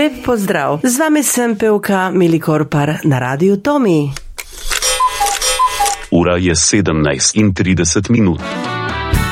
Lep pozdrav, z vami sem pevka Mili Korpar na Radiu Tomi. Ura je 17:30.